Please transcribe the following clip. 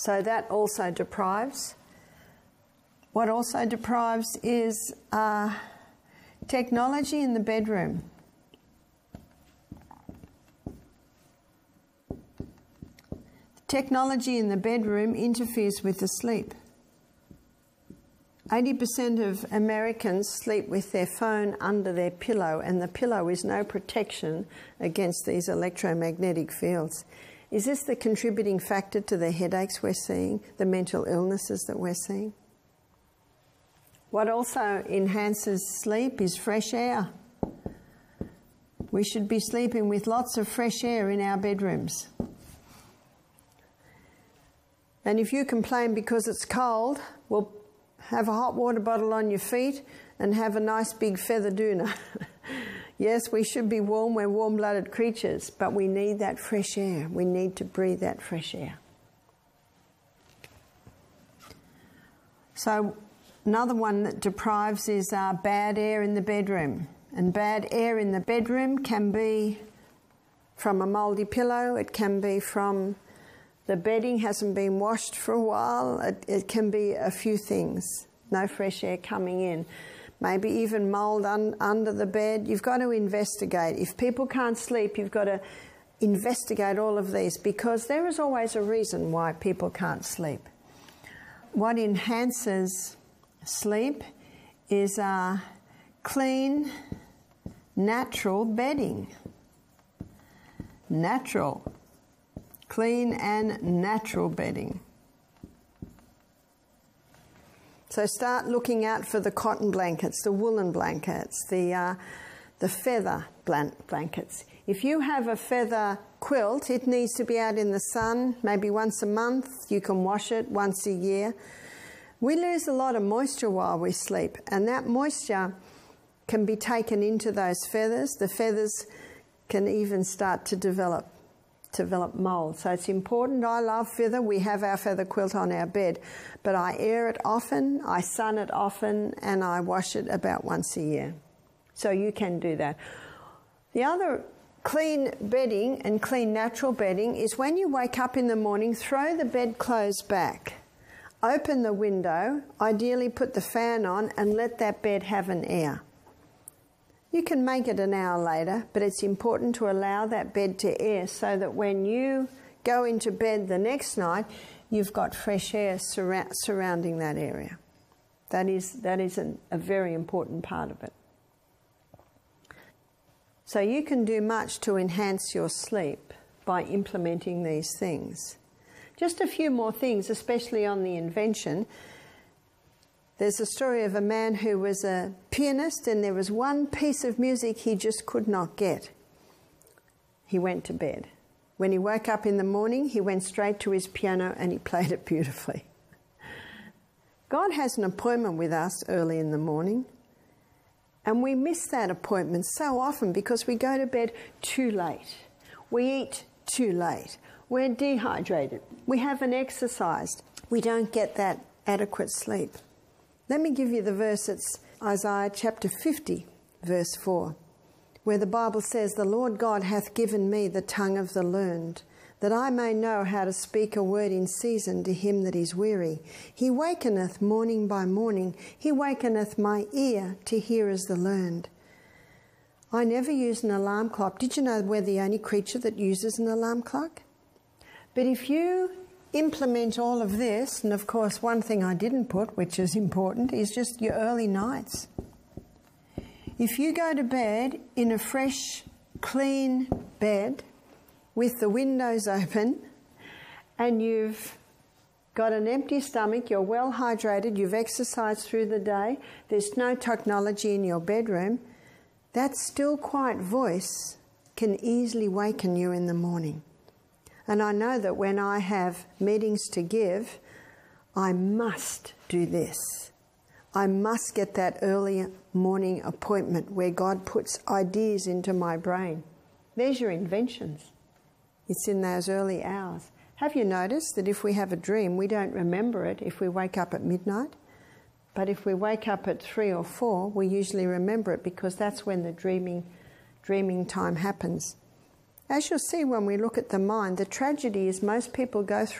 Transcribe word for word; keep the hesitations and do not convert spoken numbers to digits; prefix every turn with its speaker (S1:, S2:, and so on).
S1: So that also deprives. What also deprives is uh, technology in the bedroom. Technology in the bedroom interferes with the sleep. eighty percent of Americans sleep with their phone under their pillow, and the pillow is no protection against these electromagnetic fields. Is this the contributing factor to the headaches we're seeing, the mental illnesses that we're seeing? What also enhances sleep is fresh air. We should be sleeping with lots of fresh air in our bedrooms. And if you complain because it's cold, well, have a hot water bottle on your feet and have a nice big feather doona. Yes, we should be warm. We're warm-blooded creatures, but we need that fresh air. We need to breathe that fresh air. So another one that deprives is uh, bad air in the bedroom. And bad air in the bedroom can be from a mouldy pillow. It can be from the bedding hasn't been washed for a while. It, it can be a few things. No fresh air coming in. Maybe even mould un, under the bed. You've got to investigate. If people can't sleep, you've got to investigate all of these, because there is always a reason why people can't sleep. What enhances sleep is uh, clean, natural bedding. Natural. Clean and natural bedding. So start looking out for the cotton blankets, the woolen blankets, the, uh, the feather blankets. If you have a feather quilt, it needs to be out in the sun maybe once a month. You can wash it once a year. We lose a lot of moisture while we sleep, and that moisture can be taken into those feathers. The feathers can even start to develop develop mould. So it's important. I love feather. We have our feather quilt on our bed, but I air it often, I sun it often, and I wash it about once a year. So you can do that. The other clean bedding and clean natural bedding is when you wake up in the morning, throw the bedclothes back, open the window, ideally put the fan on, and let that bed have an air. You can make it an hour later, but it's important to allow that bed to air so that when you go into bed the next night, you've got fresh air surra surrounding that area. That is, that is an, a very important part of it. So you can do much to enhance your sleep by implementing these things. Just a few more things, especially on the invention. There's a story of a man who was a pianist, and there was one piece of music he just could not get. He went to bed. When he woke up in the morning, he went straight to his piano and he played it beautifully. God has an appointment with us early in the morning, and we miss that appointment so often because we go to bed too late. We eat too late. We're dehydrated. We haven't exercised. We don't get that adequate sleep. Let me give you the verse. It's Isaiah chapter fifty, verse four, where the Bible says, "The Lord God hath given me the tongue of the learned, that I may know how to speak a word in season to him that is weary. He wakeneth morning by morning. He wakeneth my ear to hear as the learned." I never use an alarm clock. Did you know we're the only creature that uses an alarm clock? But if you implement all of this, and of course one thing I didn't put, which is important, is just your early nights. If you go to bed in a fresh, clean bed with the windows open, and you've got an empty stomach, you're well hydrated, you've exercised through the day, there's no technology in your bedroom, that still quiet voice can easily waken you in the morning. And I know that when I have meetings to give, I must do this. I must get that early morning appointment where God puts ideas into my brain. There's your inventions. It's in those early hours. Have you noticed that if we have a dream, we don't remember it if we wake up at midnight? But if we wake up at three or four, we usually remember it because that's when the dreaming, dreaming time happens. As you'll see when we look at the mind, the tragedy is most people go through